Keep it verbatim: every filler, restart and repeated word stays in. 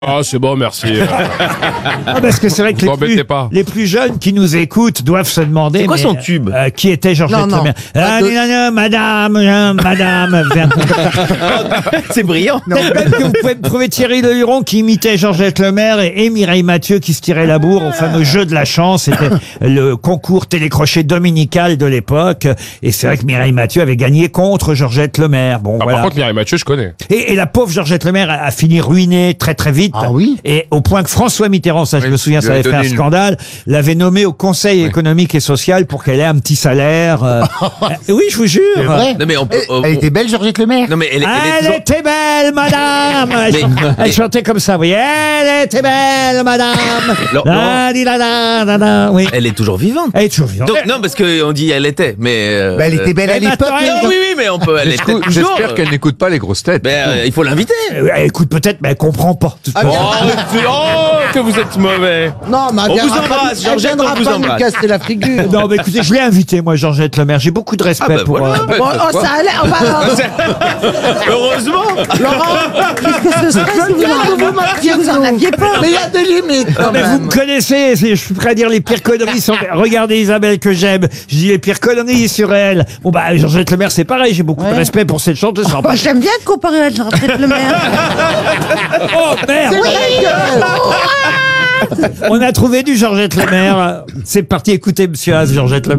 Ah, c'est bon, merci. Ah, parce que c'est vrai que les plus, pas. les plus jeunes qui nous écoutent doivent se demander. C'est quoi mais, son tube euh, Qui était Georgette Non, non. Lemaire ah, de- non, non, Madame, euh, Madame. C'est brillant. Peut-être que vous pouvez me trouver Thierry Leluron qui imitait Georgette Lemaire et, et Mireille Mathieu qui se tirait la bourre au fameux jeu de la chance. C'était le concours télécrochet dominical de l'époque. Et c'est vrai que Mireille Mathieu avait gagné contre Georgette Lemaire. Bon, Ah, voilà. Par contre, Mireille Mathieu, je connais. Et, et la pauvre Georgette Lemaire a, a fini ruinée très très vite. Ah oui. Et au point que François Mitterrand, ça je Oui, me souviens, lui ça avait avait fait un donné une- scandale, l'avait nommée au Conseil économique et social pour qu'elle ait un petit salaire. euh. Euh, oui, je vous jure. C'est vrai. Non mais on peut. Elle, on- elle était belle, Georgette Lemaire. Non mais elle, elle est Elle toujours- était belle, madame. Elle, Mais- chan- elle chantait comme ça, oui. Elle était belle, madame. Laurent- La, di, la, la, la, la. Oui. Elle est toujours vivante. Elle est toujours vivante. Donc, non parce que on dit elle était, mais. euh, Bah, elle était belle à mais l'époque. maintenant, mais- Non, oui oui mais on peut. Elle était J'espère toujours. j'espère qu'elle n'écoute pas les grosses têtes. Ben, euh, il faut l'inviter. Euh, Elle écoute peut-être, mais elle comprend pas. de toute Ah, façon. bien. Oh, tu- oh, que vous êtes mauvais. Non, mais elle On vous viendra pas- embrasse, elle Georgette, viendra on vous pas nous embrasse. casser la figure. Non, mais écoutez, je l'ai invité, moi, Georgette Lemaire. J'ai beaucoup de respect Ah, bah, pour voilà. euh, Bon, oh, ça allait. On va, Heureusement. Laurent, qu'est-ce que ce serait si vous en, si vous en aviez pas? Mais il y a des limites quand mais vous même. me connaissez, c'est- je suis prêt à dire les pires conneries sur... Regardez Isabelle que j'aime, je dis les pires conneries sur elle. Bon bah Georgette Lemaire c'est pareil, j'ai beaucoup de Ouais. respect pour cette chanteuse. ça va Moi, pas- j'aime bien comparer à Georgette Lemaire. Oh merde, on a trouvé du Georgette Lemaire. C'est parti, écoutez Monsieur Az, Georgette Lemaire.